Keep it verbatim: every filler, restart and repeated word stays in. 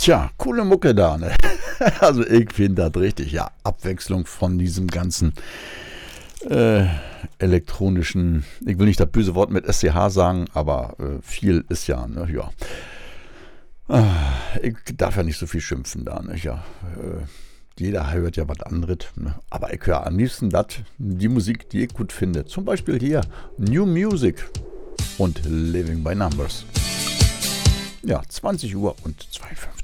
Tja, coole Mucke da, ne? Also ich finde das richtig, ja, Abwechslung von diesem ganzen äh, elektronischen, ich will nicht das böse Wort mit S C H sagen, aber äh, viel ist ja, ne, ja. Ah, ich darf ja nicht so viel schimpfen da, ne, ja. Äh, jeder hört ja was anderes, ne? Aber ich höre am liebsten das, die Musik, die ich gut finde. Zum Beispiel hier New Music und Living by Numbers. Ja, zwanzig Uhr und zweiundfünfzig.